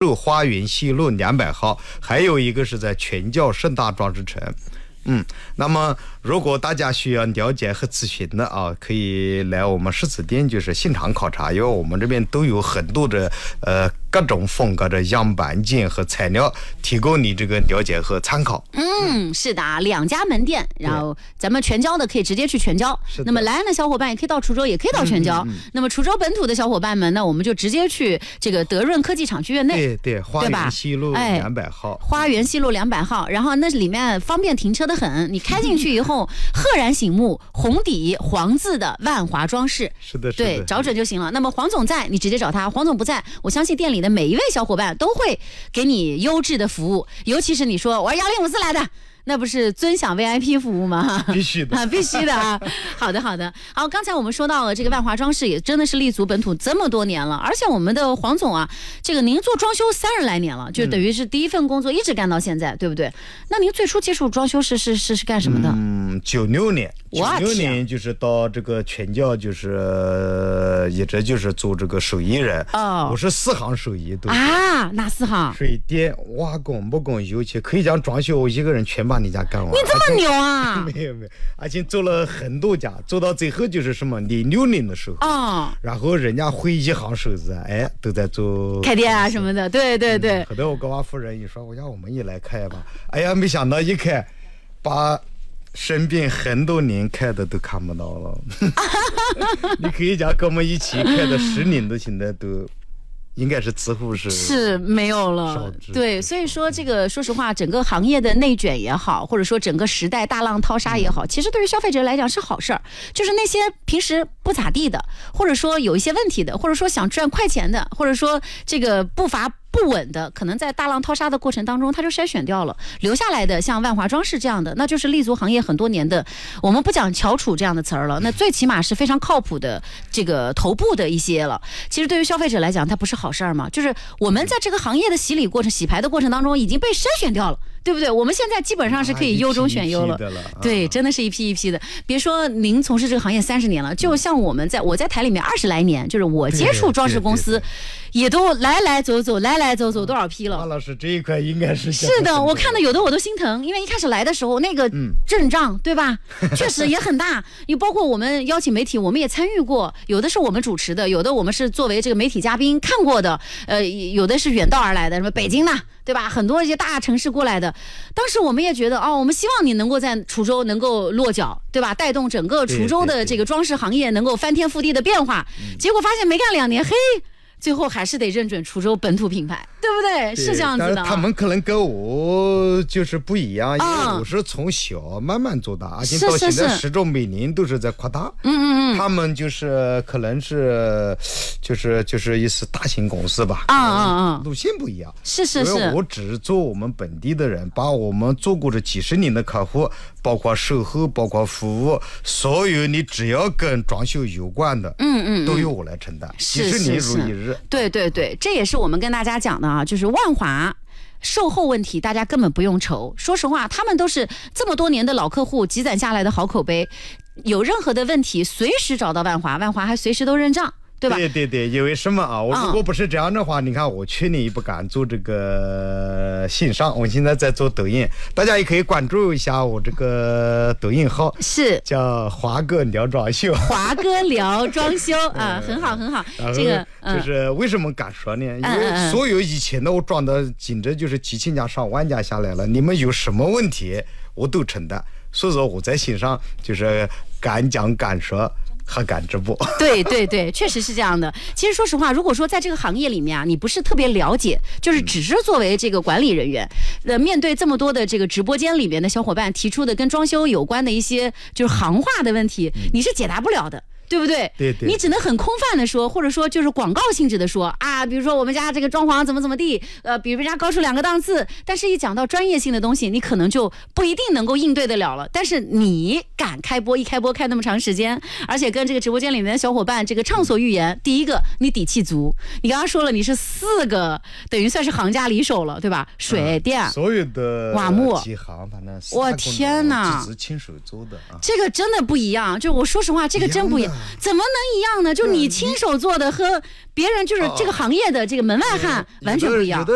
路花园西路200号，还有一个是在全教盛大装饰城。那么如果大家需要了解和咨询的啊，可以来我们实体店，就是现场考察，因为我们这边都有很多的各种风格的样板件和材料，提供你这个了解和参考。 是的啊，2家门店，然后咱们全椒的可以直接去全椒，那么莱安的小伙伴也可以到滁州，也可以到全椒。那么滁州本土的小伙伴们，那我们就直接去这个德润科技厂剧院内， 对，花园西路200号， 花园西路200号，然后那里面方便停车的很，你开进去以后，赫然醒目，红底黄字的万华装饰， 是的， 对，找准就行了。那么黄总在，你直接找他；黄总不在，我相信店里的每一位小伙伴都会给你优质的服务，尤其是你说我是105来的。那不是尊享 VIP 服务吗？ 必须的必须的啊！好的，好，刚才我们说到了这个万华装饰，也真的是立足本土这么多年了，而且我们的黄总啊，这个您做装修30来年了，就等于是第一份工作一直干到现在，对不对？那您最初接触装修是干什么的 ？96年就是到这个全教，就是一直就是做这个手艺人。我是4行手艺都啊，哪4行？ 水电、瓦工、木工、油漆，可以讲装修我一个人全把你家干完。 你这么牛啊？ 没有，而且做了很多家，做到最后就是什么06年的时候然后人家会一行手子，都在做开店啊什么的，对。 后来我跟我夫人一说，我讲我们也来开吧，没想到一开，把身边很多年开的都看不到了。你可以讲跟我们一起开的10年的，现在都应该是似乎是没有了。对，所以说这个说实话，整个行业的内卷也好，或者说整个时代大浪淘沙也好，其实对于消费者来讲是好事儿。就是那些平时不咋地的，或者说有一些问题的，或者说想赚快钱的，或者说这个步伐不稳的，可能在大浪淘沙的过程当中他就筛选掉了，留下来的像万华装饰这样的，那就是立足行业很多年的，我们不讲翘楚这样的词儿了，那最起码是非常靠谱的这个头部的一些了。其实对于消费者来讲它不是好事儿嘛，就是我们在这个行业的洗牌的过程当中已经被筛选掉了，对不对？我们现在基本上是可以优中选优了，对，真的是一批一批的。别说您从事这个行业30年了，就像我在台里面20来年，就是我接触装饰公司也都来来走走多少批了。 王老师这一块应该是的，我看到有的我都心疼，因为一开始来的时候那个阵仗，对吧？确实也很大。也包括我们邀请媒体，我们也参与过，有的是我们主持的，有的我们是作为这个媒体嘉宾看过的，有的是远道而来的，什么北京的，对吧？很多一些大城市过来的。当时我们也觉得我们希望你能够在滁州能够落脚，对吧？带动整个滁州的这个装饰行业能够翻天覆地的变化。结果发现没干2年，最后还是得认准滁州本土品牌，对不对？是这样子的。 他们可能跟我就是不一样，因为我是从小慢慢做大，而且到现在始终每年都是在扩大。他们就是可能是就是一些大型公司吧，路线不一样。 是。 因为我只做我们本地的人，把我们做过这几10年的客户，包括售后，包括服务，所有你只要跟装修有关的，都由我来承担。几10年如一日。 对，这也是我们跟大家讲的啊，就是万华售后问题大家根本不用愁。说实话，他们都是这么多年的老客户积攒下来的好口碑，有任何的问题随时找到万华，万华还随时都认账，对吧？ 对，因为什么啊？我如果不是这样的话，你看我去年也不敢做这个线上，我现在在做抖音，大家也可以关注一下我这个抖音号， 是叫华哥聊装修。 华哥聊装修啊，很好。这个就是为什么敢说呢？因为所有以前的我装的简直就是几千家上万家下来了，你们有什么问题我都承担，所以说我在线上就是敢讲敢说。和敢直播。 对，确实是这样的。其实说实话，如果说在这个行业里面啊，你不是特别了解，就是只是作为这个管理人员，面对这么多的这个直播间里面的小伙伴提出的跟装修有关的一些就是行话的问题，你是解答不了的。对不对？ 对， 你只能很空泛的说，或者说就是广告性质的说啊，比如说我们家这个装潢怎么地，比人家高出2个档次，但是一讲到专业性的东西，你可能就不一定能够应对得了了。但是你敢开播，一开播开那么长时间，而且跟这个直播间里面的小伙伴这个畅所欲言，第一个你底气足，你刚刚说了你是4个，等于算是行家里手了，对吧？水电、 所有的瓦木几行，反正我天哪， 自己亲手做的啊， 这个真的不一样。就我说实话，这个真不一样。怎么能一样呢？就你亲手做的和别人就是这个行业的这个门外汉完全不一样。